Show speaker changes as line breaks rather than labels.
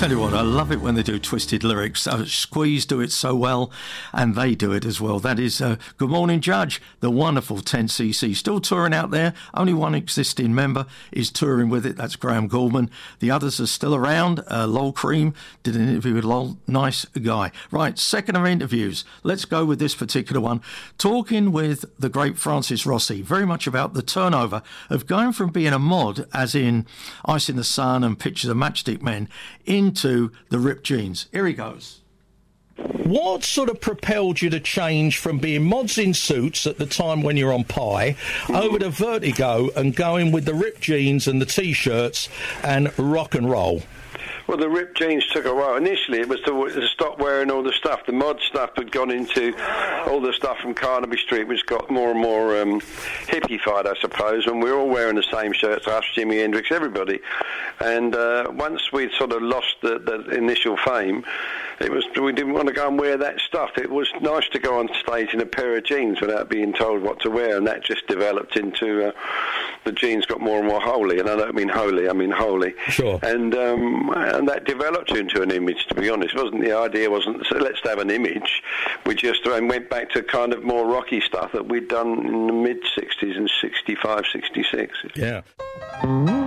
tell you what, I love it when they do twisted lyrics. Squeeze do it so well, and they do it as well. That is Good Morning Judge, the wonderful 10cc. Still touring out there. Only one existing member is touring with it. That's Graham Gouldman. The others are still around. Lol Cream did an interview with Lol. Nice guy. Right, second of interviews. Let's go with this particular one. Talking with the great Francis Rossi, very much about the turnover of going from being a mod, as in Ice in the Sun and Pictures of Matchstick Men, into the ripped jeans. Here he goes. What sort of propelled you to change from being mods in suits at the time when you're on Pie over to Vertigo and going with the ripped jeans and the T-shirts and rock and roll?
Well, the ripped jeans took a while. Initially, it was to stop wearing all the stuff. The mod stuff had gone into all the stuff from Carnaby Street, which got more and more hippie-fied, I suppose, and we were all wearing the same shirts, us, Jimi Hendrix, everybody. And once we'd sort of lost the initial fame, we didn't want to go and wear that stuff. It was nice to go on stage in a pair of jeans without being told what to wear, and that just developed into the jeans got more and more holy, and I don't mean holy, I mean holy.
Sure.
And that developed into an image, to be honest. The idea wasn't, so let's have an image. We just went back to kind of more rocky stuff that we'd done in the mid-60s and 65, 66.
Yeah.